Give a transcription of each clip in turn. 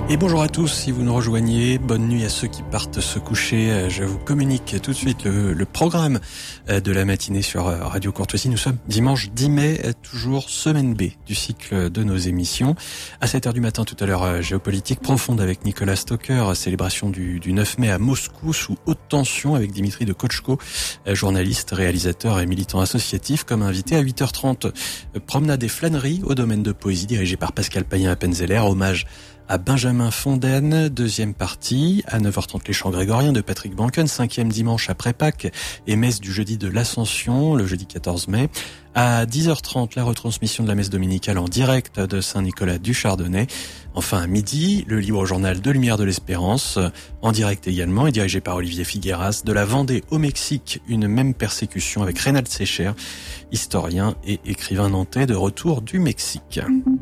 Et bonjour à tous, si vous nous rejoignez, bonne nuit à ceux qui partent se coucher. Je vous communique tout de suite le programme de la matinée sur Radio Courtoisie. Nous sommes dimanche 10 mai, toujours semaine B du cycle de nos émissions. À 7h du matin, tout à l'heure, géopolitique profonde avec Nicolas Stocker, célébration du 9 mai à Moscou sous haute tension avec Dimitri de Kochko, journaliste, réalisateur et militant associatif, comme invité à 8h30. Promenade et flânerie au domaine de poésie dirigé par Pascal Payen-Appenzeller, hommage à Benjamin Fondaine, deuxième partie, à 9h30 les chants grégoriens de Patrick Banken, 5e dimanche après Pâques et messe du jeudi de l'Ascension, le jeudi 14 mai. À 10h30, la retransmission de la messe dominicale en direct de Saint-Nicolas du Chardonnay. Enfin, à midi, le libre journal de Lumière de l'Espérance, en direct également, et dirigé par Olivier Figueras. De la Vendée au Mexique, une même persécution avec Reynald Secher, historien et écrivain nantais de retour du Mexique.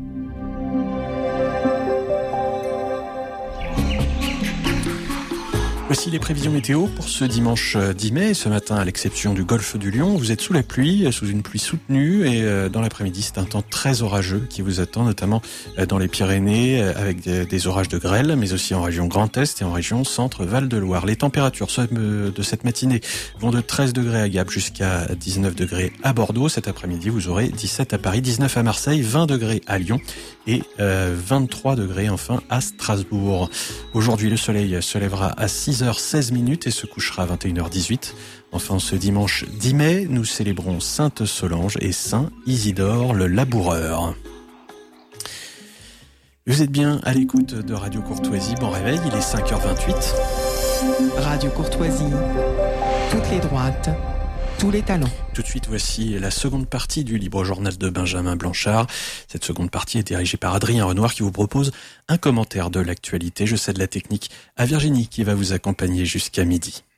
Voici les prévisions météo pour ce dimanche 10 mai. Ce matin, à l'exception du golfe du Lion, vous êtes sous la pluie, sous une pluie soutenue. Et dans l'après-midi, c'est un temps très orageux qui vous attend, notamment dans les Pyrénées, avec des orages de grêle, mais aussi en région Grand Est et en région Centre-Val-de-Loire. Les températures de cette matinée vont de 13 degrés à Gap jusqu'à 19 degrés à Bordeaux. Cet après-midi, vous aurez 17 à Paris, 19 à Marseille, 20 degrés à Lyon et 23 degrés enfin à Strasbourg. Aujourd'hui, le soleil se lèvera à 6h16 et se couchera à 21h18. Enfin, ce dimanche 10 mai, nous célébrons Sainte Solange et Saint Isidore le Laboureur. Vous êtes bien à l'écoute de Radio Courtoisie. Bon réveil, il est 5h28. Radio Courtoisie, toutes les droites, tous les talents. Tout de suite, voici la seconde partie du libre journal de Benjamin Blanchard. Cette seconde partie est dirigée par Adrien Renoir qui vous propose un commentaire de l'actualité. Je cède la technique à Virginie qui va vous accompagner jusqu'à midi.